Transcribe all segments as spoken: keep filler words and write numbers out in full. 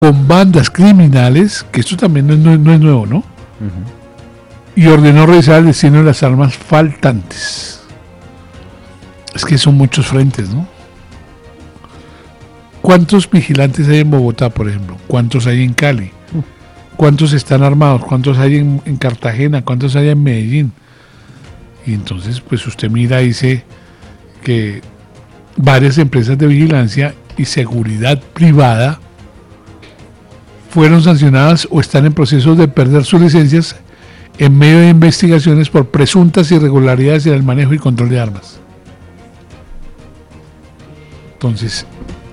con bandas criminales, que esto también no es, no, no es nuevo, ¿no? Uh-huh. Y ordenó revisar el destino de las armas faltantes. Es que son muchos frentes, ¿no? ¿Cuántos vigilantes hay en Bogotá, por ejemplo? ¿Cuántos hay en Cali? ¿Cuántos están armados? ¿Cuántos hay en, en Cartagena? ¿Cuántos hay en Medellín? Y entonces, pues usted mira y dice que varias empresas de vigilancia y seguridad privada fueron sancionadas o están en proceso de perder sus licencias en medio de investigaciones por presuntas irregularidades en el manejo y control de armas. Entonces,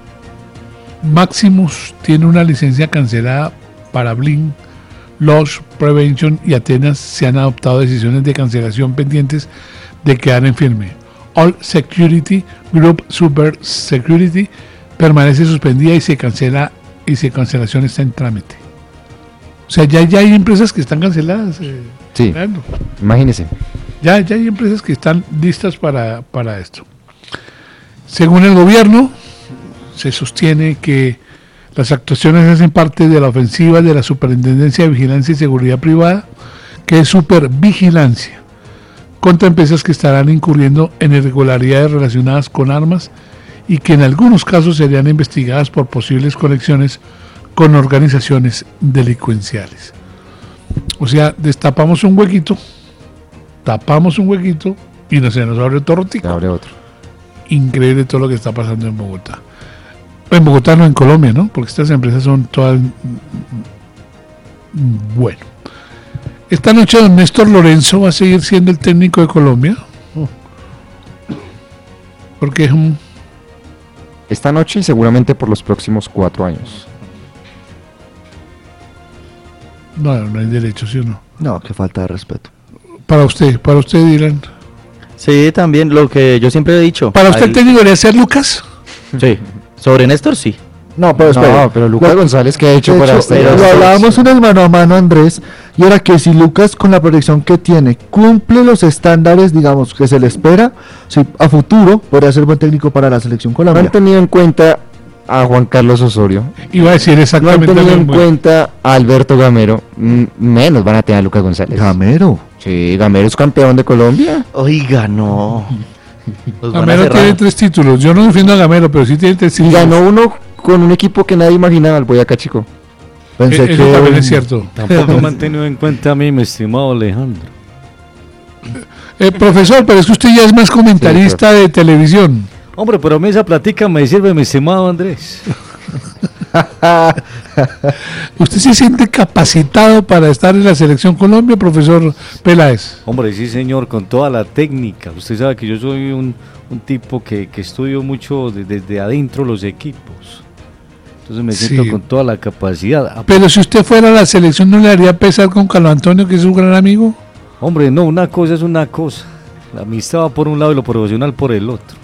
Maximus tiene una licencia cancelada para Blink, Loss Prevention y Atenas se han adoptado decisiones de cancelación pendientes de quedar en firme. All Security Group Super Security permanece suspendida y se cancela y su cancelación está en trámite. O sea, ya, ya hay empresas que están canceladas. Eh, sí, Fernando. Imagínese. Ya, ya hay empresas que están listas para, para esto. Según el gobierno, se sostiene que las actuaciones hacen parte de la ofensiva de la Superintendencia de Vigilancia y Seguridad Privada, que es supervigilancia, contra empresas que estarán incurriendo en irregularidades relacionadas con armas y que en algunos casos serían investigadas por posibles conexiones con organizaciones delincuenciales. O sea, destapamos un huequito, tapamos un huequito y no se nos abre otro rotico. Se abre otro. Increíble todo lo que está pasando en Bogotá. En Bogotá no, en Colombia, ¿no? Porque estas empresas son todas... Bueno. Esta noche don Néstor Lorenzo va a seguir siendo el técnico de Colombia. Porque es un... Esta noche y seguramente por los próximos cuatro años. No, no hay derecho, ¿sí o no? No, qué falta de respeto. Para usted, para usted, Dylan. Sí, también lo que yo siempre he dicho. ¿Para usted Ahí... el técnico debería ser Lucas? Sí. Sobre Néstor, sí. No, pero espera. No, pero Lucas lo, González, ¿qué ha hecho para este? Lo hablábamos en el mano a mano, Andrés, y era que si Lucas, con la proyección que tiene, cumple los estándares, digamos, que se le espera, si a futuro podría ser buen técnico para la selección Colombia. No han tenido en cuenta a Juan Carlos Osorio. Iba a decir exactamente. No han tenido en cuenta a Alberto Gamero. M- menos van a tener a Lucas González. ¿Gamero? Sí, Gamero es campeón de Colombia. Oiga, no. Gamero tiene tres títulos. Yo no defiendo a Gamero, pero sí tiene tres títulos. Y ganó uno con un equipo que nadie imaginaba, el Boyacá Chico. Pensé eh, que eso también es cierto. Tampoco me han tenido en cuenta a mí, mi estimado Alejandro. Eh, profesor, pero es que usted ya es más comentarista sí, de televisión. Hombre, pero a mí esa platica me sirve, mi estimado Andrés. ¿Usted se siente capacitado para estar en la selección Colombia, profesor Peláez? Hombre, sí señor, con toda la técnica. Usted sabe que yo soy un, un tipo que, que estudio mucho de, desde adentro los equipos. Entonces me siento sí. con toda la capacidad. Pero si usted fuera a la selección, ¿no le haría pesar con Carlos Antonio, que es un gran amigo? Hombre, no, una cosa es una cosa. La amistad va por un lado y lo profesional por el otro.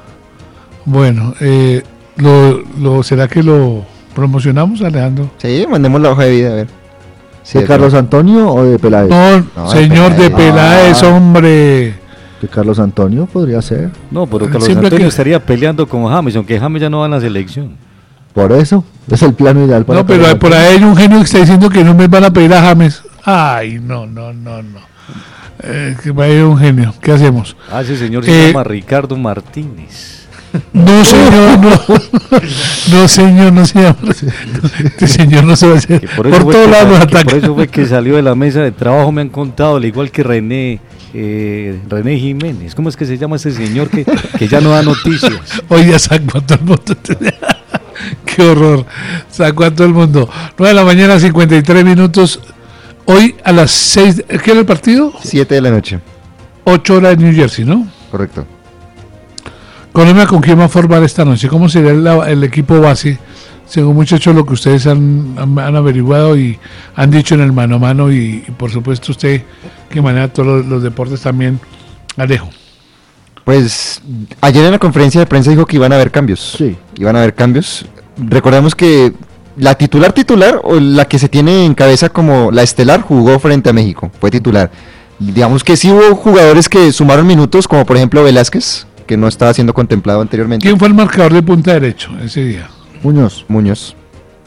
Bueno, eh, lo, lo, ¿será que lo promocionamos, Alejandro? Sí, mandemos la hoja de vida, a ver. Sí, ¿de Carlos Antonio o de Peláez? No, no señor de Peláez, de Peláez ah, hombre. De Carlos Antonio podría ser. No, pero Carlos Siempre Antonio que... estaría peleando con James, aunque James ya no va a la selección. Por eso, es el plano ideal para... No, pero hay, por ahí hay un genio que está diciendo que no me van a pedir a James. Ay, no, no, no, no. Eh, que va a ir un genio. ¿Qué hacemos? Ah, ese señor se eh, llama Ricardo Martínez. No, señor, no. No, señor, no se llama. Este señor no se va a hacer. Por, por todos lados ataca. Por eso fue que salió de la mesa de trabajo, me han contado, al igual que René. Eh, René Jiménez. ¿Cómo es que se llama ese señor que, que ya no da noticias? Hoy ya sacó a todo el mundo. Qué horror. Sacó a todo el mundo. nueve de la mañana, cincuenta y tres minutos. Hoy a las seis. ¿Qué era el partido? siete de la noche. ocho horas en New Jersey, ¿no? Correcto. Colombia, ¿con quién va a formar esta noche? ¿Cómo sería el, el equipo base? Según muchachos, lo que ustedes han, han, han averiguado y han dicho en el mano a mano y, y por supuesto usted que maneja todos los, los deportes también, Alejo. Pues ayer en la conferencia de prensa dijo que iban a haber cambios. Sí. Iban a haber cambios. Recordemos que la titular titular o la que se tiene en cabeza como la estelar jugó frente a México, fue titular. Digamos que sí hubo jugadores que sumaron minutos, como por ejemplo Velázquez, que no estaba siendo contemplado anteriormente. ¿Quién fue el marcador de punta derecho ese día? Muñoz. Muñoz.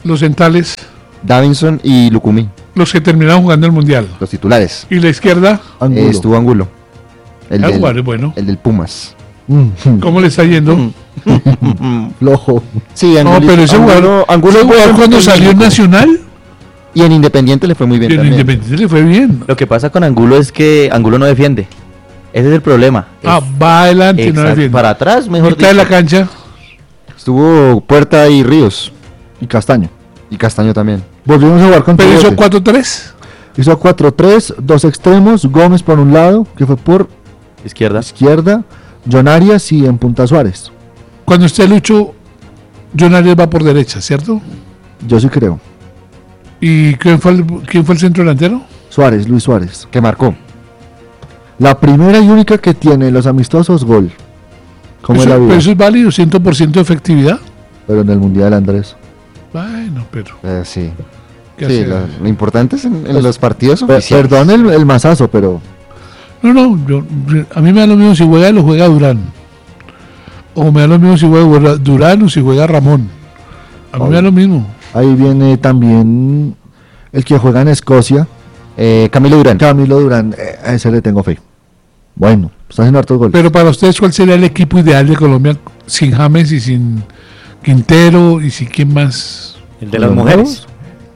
Los centrales, Davinson y Lucumí, los que terminaron jugando el Mundial. los titulares. Y la izquierda, Angulo. Eh, estuvo Angulo. El ah, del, bueno, bueno. el del Pumas. Mm, ¿Cómo le está yendo? flojo. Sí, No, Angulo, pero ese Angulo, jugador, Angulo ese jugó jugador en cuando salió en México. Nacional, Y en Independiente le fue muy bien y en también. Independiente le fue bien. Lo que pasa con Angulo es que Angulo no defiende. Ese es el problema. Ah, Es- va adelante, no exacto, defiende. para atrás, mejor Mitad de la dicho. cancha. Estuvo Puerta y Ríos. Y Castaño. Y Castaño también. Volvimos a jugar con Pero hizo Tribote. cuatro tres. Hizo cuatro tres, dos extremos, Gómez por un lado, que fue por Izquierda. izquierda, John Arias y en Punta Suárez. Cuando usted luchó, John Arias va por derecha, ¿cierto? Yo sí creo. ¿Y quién fue el, quién fue el centro delantero? Suárez, Luis Suárez. Que marcó. La primera y única que tiene los amistosos, gol. ¿Cómo es Eso, la vida? pero eso es válido, cien por ciento de efectividad. Pero en el Mundial, Andrés. Bueno, pero Eh, sí. ¿qué Sí, hacer? lo, lo importante es en, en Pues, los partidos Pe- oficiales. Perdón el, el masazo, pero No, no, yo, a mí me da lo mismo si juega él o juega Durán. O me da lo mismo si juega Durán o si juega Ramón. A mí me da lo mismo. ahí viene también el que juega en Escocia, Eh, Camilo Durán. Camilo Durán. eh, a ese le tengo fe. Bueno, está haciendo hartos goles. Pero para ustedes, ¿cuál sería el equipo ideal de Colombia sin James y sin Quintero y sin quién más? El de las ¿Los mujeres.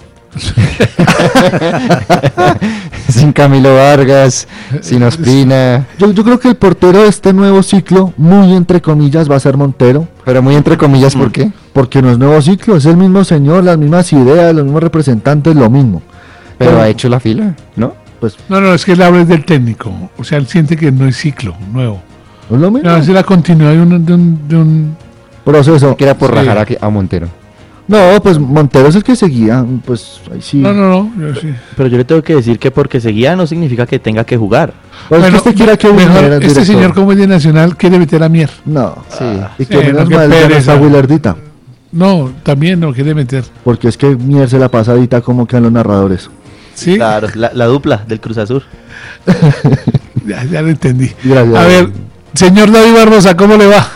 Sin Camilo Vargas, sin Ospina. Yo, yo creo que el portero de este nuevo ciclo, muy entre comillas, va a ser Montero. Pero muy entre comillas, Mm. ¿por qué? Porque no es nuevo ciclo, es el mismo señor, las mismas ideas, los mismos representantes, lo mismo. Pero Pero- ha hecho la fila, ¿no? Pues No, no, es que él habla del técnico. O sea, él siente que no es ciclo nuevo. no es lo mismo. No, es la continuidad de un, de un, de un- Proceso. Que era por Sí. rajar a, que- a Montero. No, pues Montero es el que seguía. Pues ahí sí. No, no, no. Yo sí. Pero yo le tengo que decir que porque seguía no significa que tenga que jugar. Pues es que usted quiera que mejor, Wilmer era el este director. señor como es de Nacional quiere meter a Mier. No. Sí. Y que sí, menos no, qué mal ya no pereza. está Willardita. No, también no quiere meter. Porque es que Mier se la pasadita como quedan los narradores. Sí, Claro, la, la dupla del Cruz Azul. ya, ya lo entendí. Gracias. A ver, señor David Barbosa, ¿cómo le va?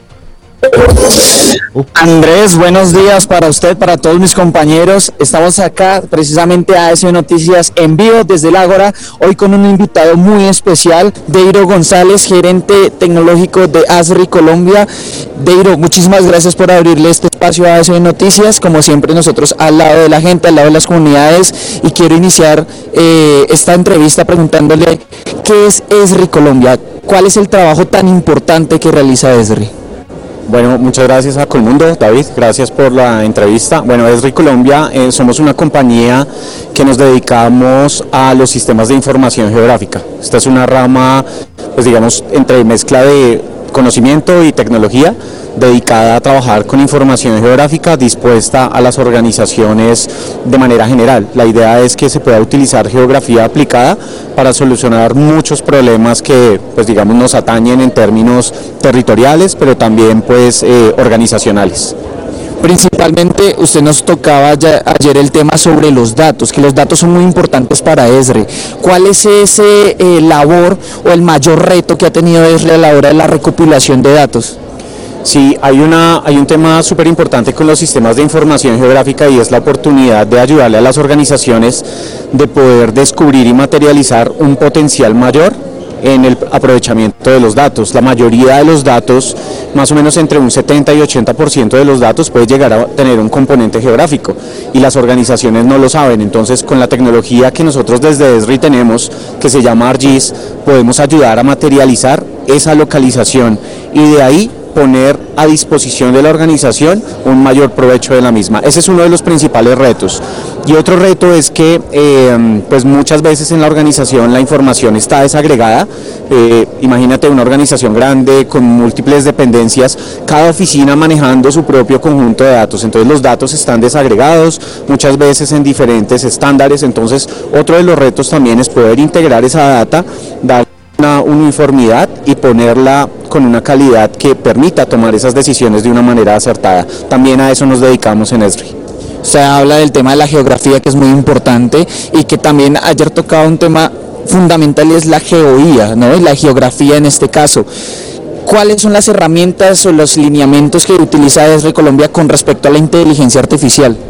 Andrés, buenos días para usted, para todos mis compañeros. Estamos acá precisamente a A S B Noticias en vivo desde el Ágora, hoy con un invitado muy especial, Deiro González, gerente tecnológico de ASRI Colombia. Deiro, muchísimas gracias por abrirle este espacio a A S B Noticias, como siempre nosotros al lado de la gente, al lado de las comunidades, y quiero iniciar eh, esta entrevista preguntándole ¿qué es ASRI Colombia? ¿Cuál es el trabajo tan importante que realiza ASRI? Bueno, muchas gracias a Colmundo, David, gracias por la entrevista. Bueno, ASRI Colombia, eh, somos una compañía que nos dedicamos a los sistemas de información geográfica. Esta es una rama, pues digamos, entre mezcla de conocimiento y tecnología, dedicada a trabajar con información geográfica dispuesta a las organizaciones de manera general. La idea es que se pueda utilizar geografía aplicada para solucionar muchos problemas que, pues digamos, nos atañen en términos territoriales, pero también pues eh, organizacionales. Principalmente usted nos tocaba ya ayer el tema sobre los datos, que los datos son muy importantes para ASRI. ¿Cuál es ese eh, labor o el mayor reto que ha tenido ASRI a la hora de la recopilación de datos? Sí, hay, una, hay un tema súper importante con los sistemas de información geográfica y es la oportunidad de ayudarle a las organizaciones de poder descubrir y materializar un potencial mayor en el aprovechamiento de los datos. La mayoría de los datos, más o menos entre un setenta y ochenta por ciento de los datos puede llegar a tener un componente geográfico y las organizaciones no lo saben. Entonces, con la tecnología que nosotros desde ESRI tenemos, que se llama ARGIS, podemos ayudar a materializar esa localización y de ahí poner a disposición de la organización un mayor provecho de la misma. Ese es uno de los principales retos. Y otro reto es que eh, pues muchas veces en la organización la información está desagregada. Eh, imagínate una organización grande con múltiples dependencias, cada oficina manejando su propio conjunto de datos. Entonces los datos están desagregados, muchas veces en diferentes estándares. Entonces otro de los retos también es poder integrar esa data, dar una uniformidad y ponerla con una calidad que permita tomar esas decisiones de una manera acertada. También a eso nos dedicamos en ESRI. Usted habla del tema de la geografía, que es muy importante, y que también ayer tocaba un tema fundamental y es la geoía, ¿no? Y la geografía en este caso. ¿Cuáles son las herramientas o los lineamientos que utiliza ESRI Colombia con respecto a la inteligencia artificial?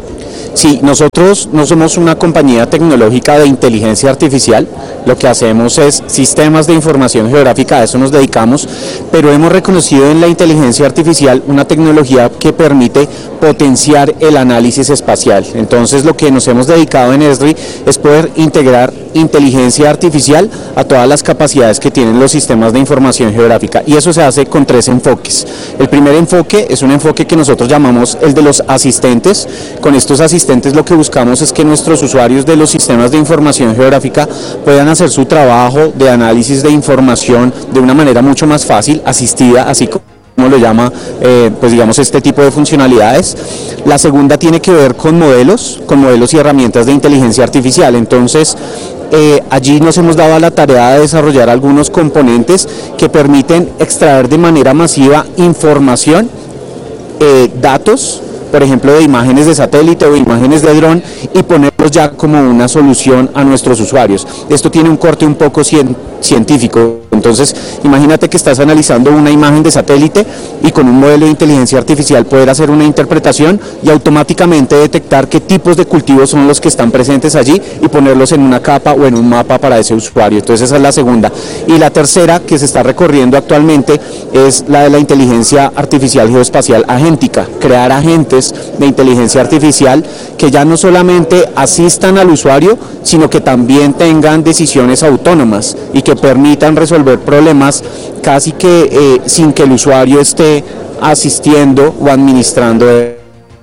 Sí, nosotros no somos una compañía tecnológica de inteligencia artificial, lo que hacemos es sistemas de información geográfica, a eso nos dedicamos, pero hemos reconocido en la inteligencia artificial una tecnología que permite potenciar el análisis espacial. Entonces lo que nos hemos dedicado en Esri es poder integrar inteligencia artificial a todas las capacidades que tienen los sistemas de información geográfica, y eso se hace con tres enfoques. El primer enfoque es un enfoque que nosotros llamamos el de los asistentes. Con estos asistentes lo que buscamos es que nuestros usuarios de los sistemas de información geográfica puedan hacer su trabajo de análisis de información de una manera mucho más fácil, asistida, así como lo llama, eh, pues digamos, este tipo de funcionalidades. La segunda tiene que ver con modelos, con modelos y herramientas de inteligencia artificial. Entonces, eh, allí nos hemos dado a la tarea de desarrollar algunos componentes que permiten extraer de manera masiva información, eh, datos, por ejemplo, de imágenes de satélite o imágenes de dron, y ponerlos ya como una solución a nuestros usuarios. Esto tiene un corte un poco cien, científico. Entonces, imagínate que estás analizando una imagen de satélite y con un modelo de inteligencia artificial poder hacer una interpretación y automáticamente detectar qué tipos de cultivos son los que están presentes allí y ponerlos en una capa o en un mapa para ese usuario. Entonces, esa es la segunda. Y la tercera, que se está recorriendo actualmente, es la de la inteligencia artificial geoespacial agéntica, crear agentes de inteligencia artificial que ya no solamente asistan al usuario, sino que también tengan decisiones autónomas y que permitan resolver problemas casi que eh, sin que el usuario esté asistiendo o administrando. Un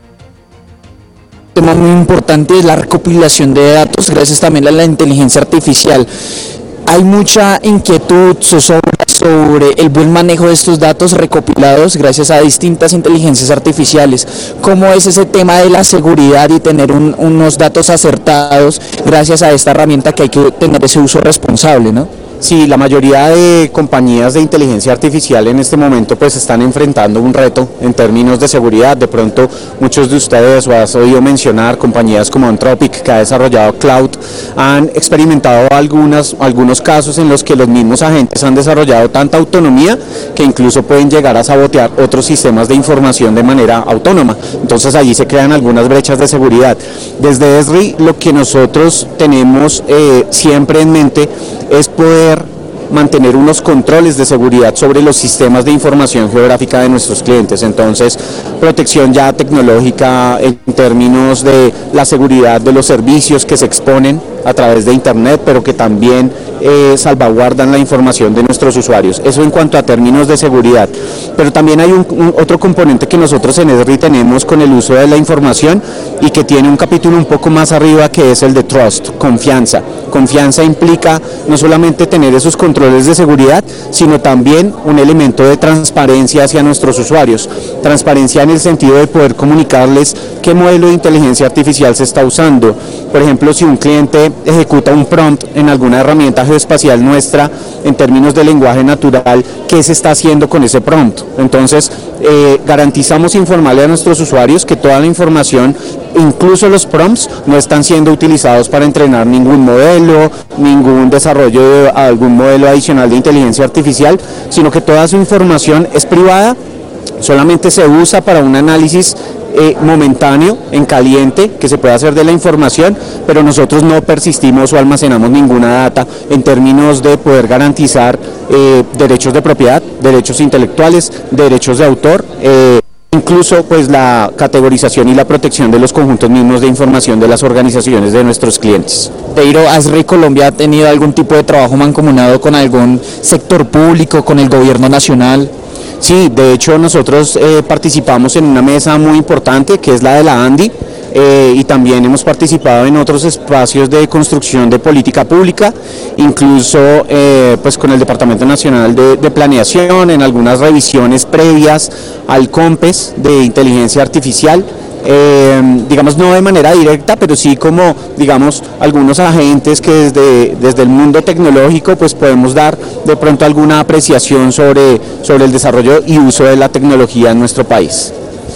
tema muy importante es la recopilación de datos, gracias también a la inteligencia artificial. Hay mucha inquietud, zozobra sobre el buen manejo de estos datos recopilados gracias a distintas inteligencias artificiales. ¿Cómo es ese tema de la seguridad y tener un, unos datos acertados gracias a esta herramienta, que hay que tener ese uso responsable, ¿no? Sí, la mayoría de compañías de inteligencia artificial en este momento pues están enfrentando un reto en términos de seguridad. De pronto muchos de ustedes, o has oído mencionar, compañías como Anthropic, que ha desarrollado Cloud, han experimentado algunas, algunos casos en los que los mismos agentes han desarrollado tanta autonomía que incluso pueden llegar a sabotear otros sistemas de información de manera autónoma. Entonces allí se crean algunas brechas de seguridad. Desde Esri lo que nosotros tenemos eh, siempre en mente es poder mantener unos controles de seguridad sobre los sistemas de información geográfica de nuestros clientes. Entonces, protección ya tecnológica en términos de la seguridad de los servicios que se exponen a través de Internet, pero que también eh, salvaguardan la información de nuestros usuarios. Eso en cuanto a términos de seguridad. Pero también hay un, un, otro componente que nosotros en Esri tenemos con el uso de la información y que tiene un capítulo un poco más arriba, que es el de trust, confianza. Confianza implica no solamente tener esos controles de seguridad, sino también un elemento de transparencia hacia nuestros usuarios. Transparencia en el sentido de poder comunicarles qué modelo de inteligencia artificial se está usando. Por ejemplo, si un cliente ejecuta un prompt en alguna herramienta geoespacial nuestra, en términos de lenguaje natural, ¿qué se está haciendo con ese prompt? Entonces, eh, garantizamos informarle a nuestros usuarios que toda la información, incluso los prompts, no están siendo utilizados para entrenar ningún modelo, ningún desarrollo de algún modelo adicional de inteligencia artificial, sino que toda su información es privada, solamente se usa para un análisis Eh, momentáneo, en caliente, que se puede hacer de la información, pero nosotros no persistimos o almacenamos ninguna data en términos de poder garantizar eh, derechos de propiedad, derechos intelectuales, derechos de autor, eh, incluso pues la categorización y la protección de los conjuntos mismos de información de las organizaciones de nuestros clientes. Deiro, Esri Colombia ha tenido algún tipo de trabajo mancomunado con algún sector público, con el gobierno nacional? Sí, de hecho nosotros eh, participamos en una mesa muy importante que es la de la ANDI, eh, y también hemos participado en otros espacios de construcción de política pública, incluso eh, pues con el Departamento Nacional de, de Planeación, en algunas revisiones previas al COMPES de inteligencia artificial. Eh, digamos no de manera directa, pero sí como digamos algunos agentes que desde, desde el mundo tecnológico pues podemos dar de pronto alguna apreciación sobre, sobre el desarrollo y uso de la tecnología en nuestro país.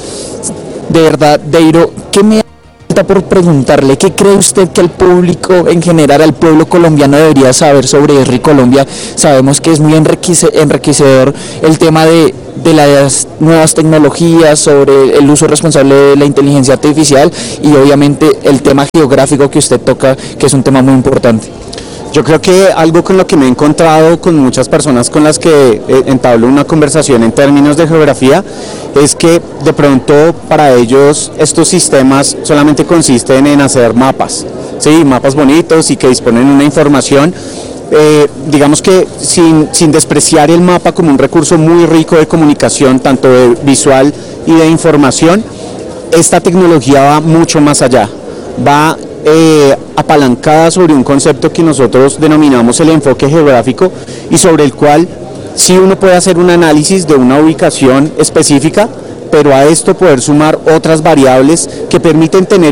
De verdad, Deiro, ¿qué me falta por preguntarle? ¿Qué cree usted que el público en general, al pueblo colombiano, debería saber sobre Esri Colombia? Sabemos que es muy enriquecedor el tema de de las nuevas tecnologías, sobre el uso responsable de la inteligencia artificial y obviamente el tema geográfico que usted toca, que es un tema muy importante. Yo creo que algo con lo que me he encontrado con muchas personas con las que eh, entablo una conversación en términos de geografía es que de pronto para ellos estos sistemas solamente consisten en hacer mapas, sí, mapas bonitos y que disponen una información. Eh, digamos que sin, sin despreciar el mapa como un recurso muy rico de comunicación, tanto de visual y de información, esta tecnología va mucho más allá, va eh, apalancada sobre un concepto que nosotros denominamos el enfoque geográfico y sobre el cual sí uno puede hacer un análisis de una ubicación específica, pero a esto poder sumar otras variables que permiten tener